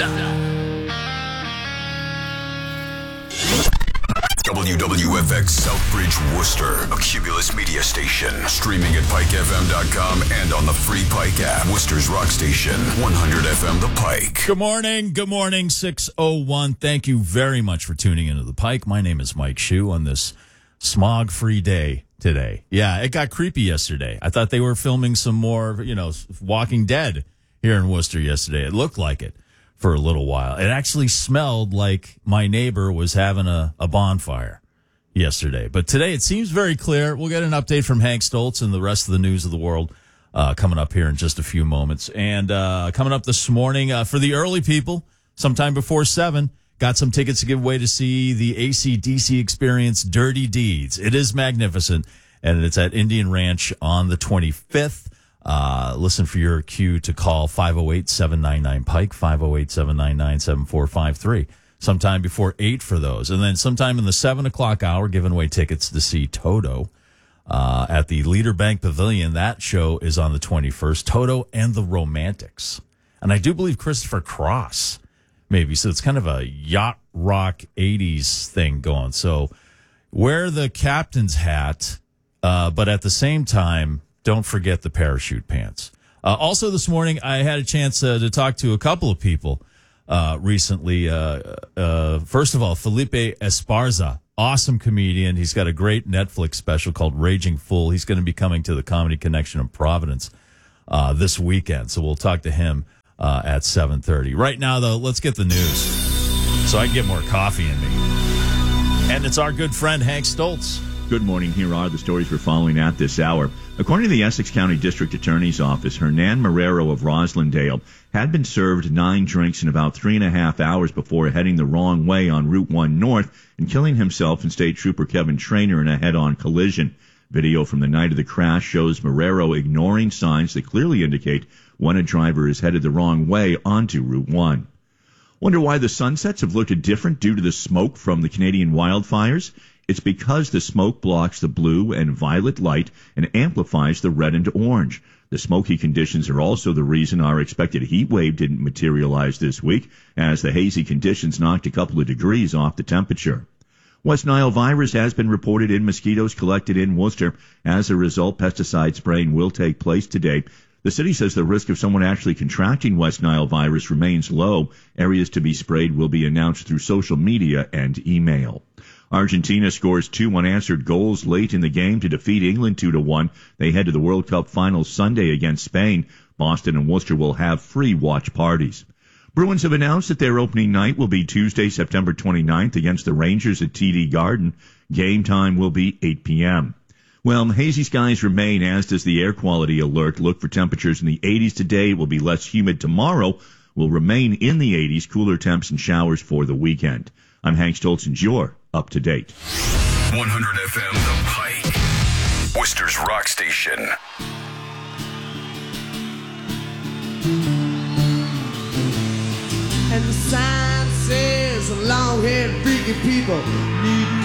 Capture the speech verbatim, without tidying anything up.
W W F X Southbridge, Worcester, a Cumulus media station. Streaming at Pike F M dot com and on the free Pike app. Worcester's rock station, one hundred F M The Pike. Good morning. Good morning, six oh one. Thank you very much for tuning into The Pike. My name is Mike Shue on this smog-free day today. Yeah, it got creepy yesterday. I thought they were filming some more, you know, Walking Dead here in Worcester yesterday. It looked like it for a little while. It actually smelled like my neighbor was having a, a bonfire yesterday. But today it seems very clear. We'll get an update from Hank Stoltz and the rest of the news of the world uh, coming up here in just a few moments. And uh, coming up this morning, uh, for the early people, sometime before seven, got some tickets to give away to see the A C D C Experience Dirty Deeds. It is magnificent, and it's at Indian Ranch on the twenty-fifth. Uh, listen for your cue to call five oh eight, seven nine nine, Pike, five oh eight, seven nine nine, seven four five three, sometime before eight for those. And then sometime in the seven o'clock hour, giving away tickets to see Toto uh, at the Leader Bank Pavilion. That show is on the twenty-first, Toto and the Romantics. And I do believe Christopher Cross, maybe. So it's kind of a yacht rock eighties thing going. So wear the captain's hat, uh, but at the same time, don't forget the parachute pants. Uh, also this morning, I had a chance uh, to talk to a couple of people uh, recently. Uh, uh, first of all, Felipe Esparza, awesome comedian. He's got a great Netflix special called Raging Fool. He's going to be coming to the Comedy Connection in Providence uh, this weekend. So we'll talk to him uh, at seven thirty. Right now, though, let's get the news so I can get more coffee in me. And it's our good friend, Hank Stoltz. Good morning. Here are the stories we're following at this hour. According to the Essex County District Attorney's Office, Hernan Marrero of Roslindale had been served nine drinks in about three and a half hours before heading the wrong way on Route one North and killing himself and State Trooper Kevin Trainer in a head-on collision. Video from the night of the crash shows Marrero ignoring signs that clearly indicate when a driver is headed the wrong way onto Route one. Wonder why the sunsets have looked different due to the smoke from the Canadian wildfires? It's because the smoke blocks the blue and violet light and amplifies the red and orange. The smoky conditions are also the reason our expected heat wave didn't materialize this week, as the hazy conditions knocked a couple of degrees off the temperature. West Nile virus has been reported in mosquitoes collected in Worcester. As a result, pesticide spraying will take place today. The city says the risk of someone actually contracting West Nile virus remains low. Areas to be sprayed will be announced through social media and email. Argentina scores two unanswered goals late in the game to defeat England two to one. They head to the World Cup final Sunday against Spain. Boston and Worcester will have free watch parties. Bruins have announced that their opening night will be Tuesday, September twenty-ninth against the Rangers at T D Garden. Game time will be eight p.m. Well, hazy skies remain, as does the air quality alert. Look for temperatures in the eighties today. It will be less humid tomorrow. Will remain in the eighties, cooler temps and showers for the weekend. I'm Hank Stoltz, and you're up to date. one hundred F M The Pike, Worcester's rock station. And the sign says long-haired freaky people need